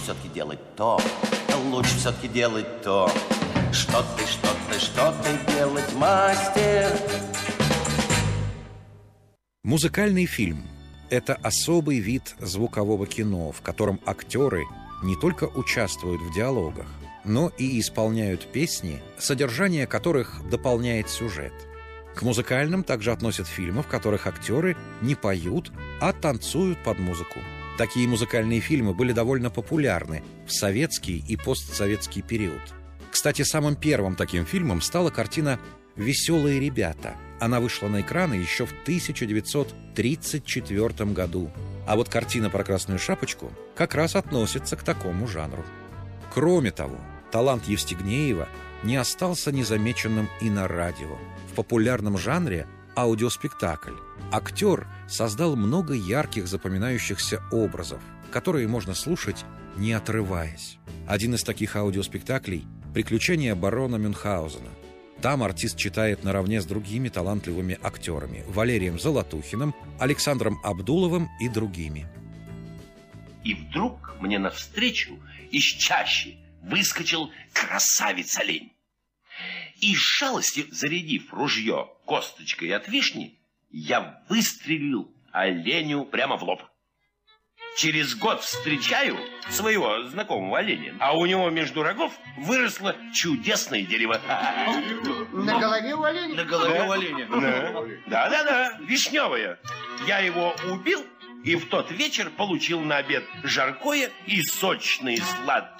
все-таки делать то, лучше все-таки делать то. Что ты делать, мастер? Музыкальный фильм – это особый вид звукового кино, в котором актеры не только участвуют в диалогах, но и исполняют песни, содержание которых дополняет сюжет. К музыкальным также относят фильмы, в которых актеры не поют, а танцуют под музыку. Такие музыкальные фильмы были довольно популярны в советский и постсоветский период. Кстати, самым первым таким фильмом стала картина «Веселые ребята». Она вышла на экраны еще в 1934 году. А вот картина про Красную Шапочку как раз относится к такому жанру. Кроме того, талант Евстигнеева не остался незамеченным и на радио. В популярном жанре аудиоспектакль актер создал много ярких запоминающихся образов, которые можно слушать, не отрываясь. Один из таких аудиоспектаклей – «Приключения барона Мюнхгаузена». Там артист читает наравне с другими талантливыми актерами – Валерием Золотухиным, Александром Абдуловым и другими. И вдруг мне навстречу из чащи выскочил красавец-олень. И из шалости, зарядив ружье косточкой от вишни, я выстрелил оленю прямо в лоб. Через год встречаю своего знакомого оленя, а у него между рогов выросло чудесное дерево. На голове у оленя? На голове у оленя. Да, вишневое. Я его убил и в тот вечер получил на обед жаркое и сочные сладкие